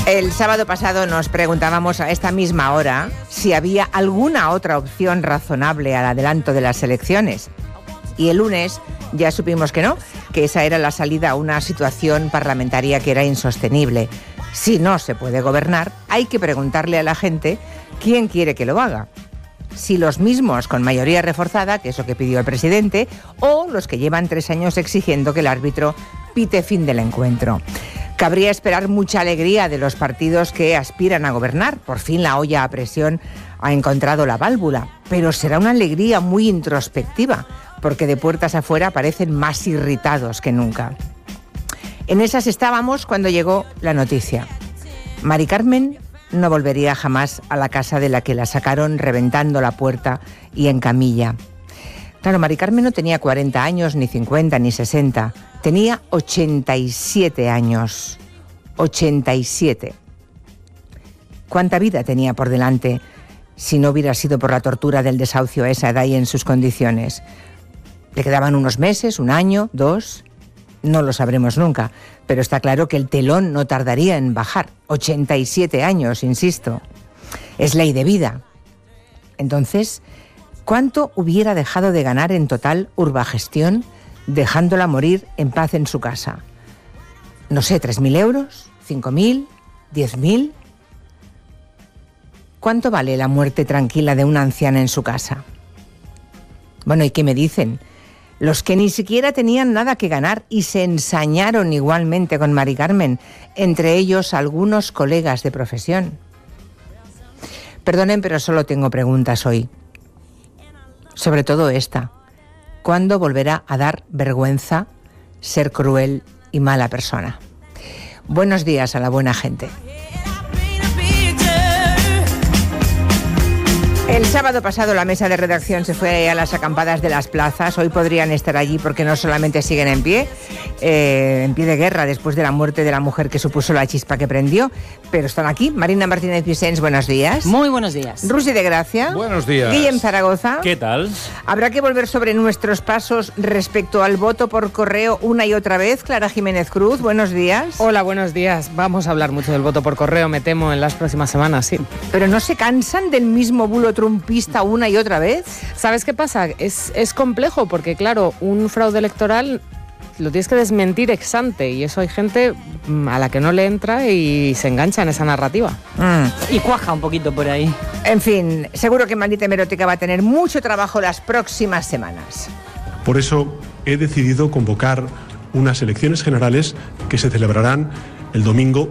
El sábado pasado nos preguntábamos a esta misma hora si había alguna otra opción razonable al adelanto de las elecciones. Y el lunes ya supimos que no, que esa era la salida a una situación parlamentaria que era insostenible. Si no se puede gobernar, hay que preguntarle a la gente quién quiere que lo haga. Si los mismos con mayoría reforzada, que es lo que pidió el presidente, o los que llevan 3 años exigiendo que el árbitro pite fin del encuentro. Cabría esperar mucha alegría de los partidos que aspiran a gobernar. Por fin la olla a presión ha encontrado la válvula. Pero será una alegría muy introspectiva, porque de puertas afuera parecen más irritados que nunca. En esas estábamos cuando llegó la noticia. Mari Carmen no volvería jamás a la casa de la que la sacaron reventando la puerta y en camilla. Claro, Mari Carmen no tenía 40 años, ni 50, ni 60. Tenía 87 años. 87. ¿Cuánta vida tenía por delante si no hubiera sido por la tortura del desahucio a esa edad y en sus condiciones? ¿Le quedaban unos meses, un año, 2? No lo sabremos nunca, pero está claro que el telón no tardaría en bajar. 87 años, insisto. Es ley de vida. Entonces, ¿cuánto hubiera dejado de ganar en total Urbagestión dejándola morir en paz en su casa? No sé, ¿3.000 euros? ¿5.000? ¿10.000? ¿Cuánto vale la muerte tranquila de una anciana en su casa? Bueno, ¿y qué me dicen? Los que ni siquiera tenían nada que ganar y se ensañaron igualmente con Mari Carmen, entre ellos algunos colegas de profesión. Perdonen, pero solo tengo preguntas hoy. Sobre todo esta. ¿Cuándo volverá a dar vergüenza ser cruel y mala persona? Buenos días a la buena gente. El sábado pasado la mesa de redacción se fue a las acampadas de las plazas. Hoy podrían estar allí porque no solamente siguen en pie de guerra después de la muerte de la mujer que supuso la chispa que prendió, pero están aquí. Marina Martínez Vicens, buenos días. Muy buenos días. Rusi de Gracia. Buenos días. Guillem Zaragoza. ¿Qué tal? Habrá que volver sobre nuestros pasos respecto al voto por correo una y otra vez. Clara Jiménez Cruz, buenos días. Hola, buenos días. Vamos a hablar mucho del voto por correo, me temo, en las próximas semanas, sí. ¿Pero no se cansan del mismo bulo trumpista una y otra vez? ¿Sabes qué pasa? Es complejo porque, claro, un fraude electoral lo tienes que desmentir ex ante y eso hay gente a la que no le entra y se engancha en esa narrativa. Y cuaja un poquito por ahí. En fin, seguro que Maldita Hemeroteca va a tener mucho trabajo las próximas semanas. Por eso he decidido convocar unas elecciones generales que se celebrarán el domingo